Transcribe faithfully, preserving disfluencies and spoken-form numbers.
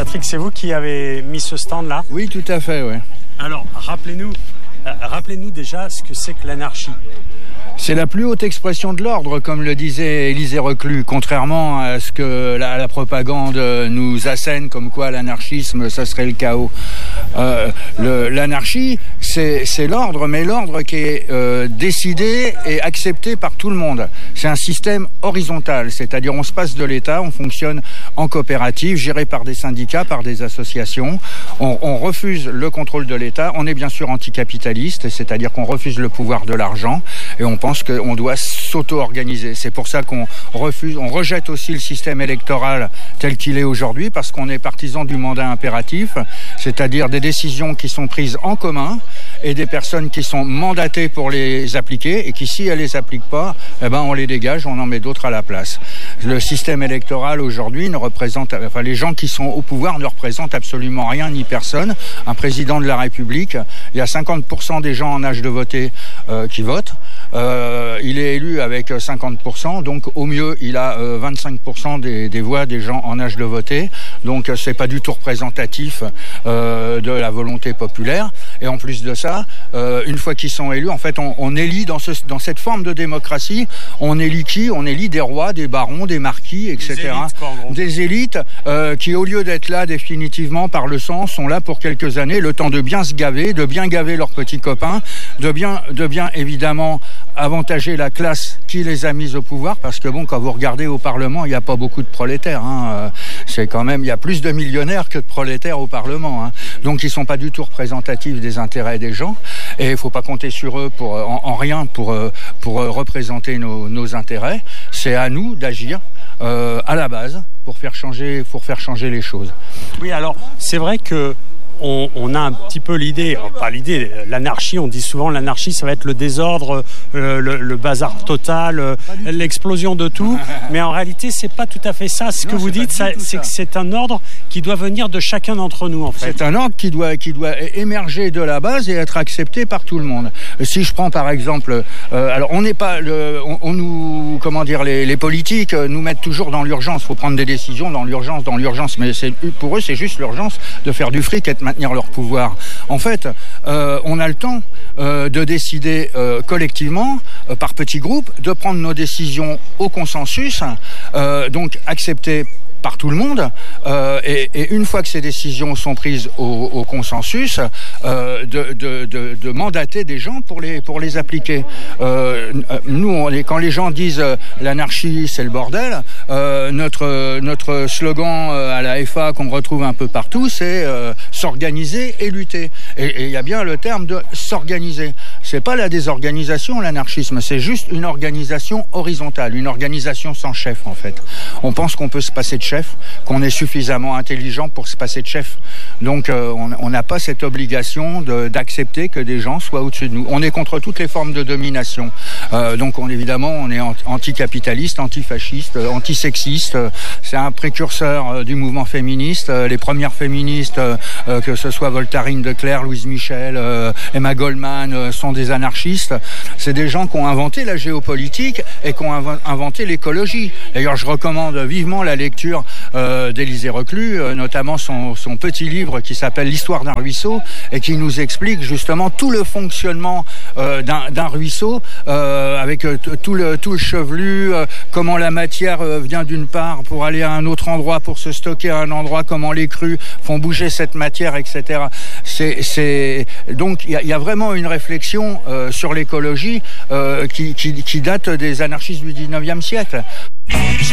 Patrick, c'est vous qui avez mis ce stand-là ? Oui, tout à fait, oui. Alors, rappelez-nous, euh, rappelez-nous déjà ce que c'est que l'anarchie. C'est la plus haute expression de l'ordre, comme le disait Élisée Reclus, contrairement à ce que la, la propagande nous assène, comme quoi l'anarchisme, ça serait le chaos. Euh, le, l'anarchie, c'est, c'est l'ordre, mais l'ordre qui est euh, décidé et accepté par tout le monde. C'est un système horizontal, c'est-à-dire on se passe de l'État, on fonctionne en coopérative, géré par des syndicats, par des associations. On, on refuse le contrôle de l'État, on est bien sûr anticapitaliste, c'est-à-dire qu'on refuse le pouvoir de l'argent, et on pense qu'on doit s'auto-organiser. C'est pour ça qu'on refuse, on rejette aussi le système électoral tel qu'il est aujourd'hui, parce qu'on est partisan du mandat impératif, c'est-à-dire des décisions qui sont prises en commun et des personnes qui sont mandatées pour les appliquer et qui, si elles les appliquent pas, eh ben on les dégage, on en met d'autres à la place. Le système électoral aujourd'hui ne représente, enfin les gens qui sont au pouvoir ne représentent absolument rien ni personne. Un président de la République, il y a cinquante pour cent des gens en âge de voter euh, qui votent. Euh, il est élu avec cinquante pour cent, donc au mieux il a euh, vingt-cinq pour cent des, des voix des gens en âge de voter, donc c'est pas du tout représentatif euh, de la volonté populaire. Et en plus de ça, euh, une fois qu'ils sont élus, en fait on, on élit dans, ce, dans cette forme de démocratie, on élit qui ? On élit des rois, des barons, des marquis, et cetera. Des élites, des élites euh, qui, au lieu d'être là définitivement par le sang, sont là pour quelques années, le temps de bien se gaver, de bien gaver leurs petits copains, de bien, de bien évidemment avantager la classe qui les a mis au pouvoir, parce que bon, quand vous regardez au Parlement, il n'y a pas beaucoup de prolétaires, hein. C'est quand même, il y a plus de millionnaires que de prolétaires au Parlement, hein. Donc ils sont pas du tout représentatifs des intérêts des gens, et il faut pas compter sur eux pour en, en rien pour pour représenter nos, nos intérêts. C'est à nous d'agir euh, à la base pour faire changer pour faire changer les choses. Oui, alors c'est vrai que On, on a un petit peu l'idée, pas l'idée, l'anarchie, on dit souvent l'anarchie, ça va être le désordre, le, le, le bazar total, l'explosion de tout, mais en réalité, c'est pas tout à fait ça. Ce non, que vous dites, ça, c'est ça. que c'est un ordre qui doit venir de chacun d'entre nous, en fait. C'est un ordre qui doit, qui doit émerger de la base et être accepté par tout le monde. Si je prends par exemple, euh, alors on n'est pas, le, on, on nous, comment dire, les, les politiques nous mettent toujours dans l'urgence. Il faut prendre des décisions dans l'urgence, dans l'urgence, mais c'est, pour eux, c'est juste l'urgence de faire du fric et de maintenir leur pouvoir. En fait, euh, on a le temps euh, de décider euh, collectivement, euh, par petits groupes, de prendre nos décisions au consensus, euh, donc accepter par tout le monde, euh, et, et une fois que ces décisions sont prises au, au consensus, euh, de, de, de, de mandater des gens pour les, pour les appliquer. Euh, nous, on est, quand les gens disent euh, l'anarchie, c'est le bordel, euh, notre, notre slogan euh, à la F A qu'on retrouve un peu partout, c'est euh, s'organiser et lutter. Et il y a bien le terme de s'organiser. C'est pas la désorganisation, l'anarchisme, c'est juste une organisation horizontale, une organisation sans chef, en fait. On pense qu'on peut se passer de chef, qu'on est suffisamment intelligent pour se passer de chef. Donc euh, on n'a pas cette obligation de, d'accepter que des gens soient au-dessus de nous. On est contre toutes les formes de domination. Euh, donc on, évidemment, on est anticapitaliste, antifasciste, antisexiste. C'est un précurseur euh, du mouvement féministe. Euh, les premières féministes, euh, euh, que ce soit Voltairine de Cleyre, Louise Michel, euh, Emma Goldman, euh, sont des anarchistes. C'est des gens qui ont inventé la géopolitique et qui ont inv- inventé l'écologie. D'ailleurs, je recommande vivement la lecture euh, d'Élisée Reclus, euh, notamment son, son petit livre qui s'appelle L'histoire d'un ruisseau, et qui nous explique justement tout le fonctionnement euh, d'un, d'un ruisseau, euh, avec euh, tout le tout le chevelu, euh, comment la matière euh, vient d'une part pour aller à un autre endroit, pour se stocker à un endroit, comment les crues font bouger cette matière, et cetera. C'est, c'est donc il y, y a vraiment une réflexion euh, sur l'écologie euh, qui, qui qui date des anarchistes du dix-neuvième siècle.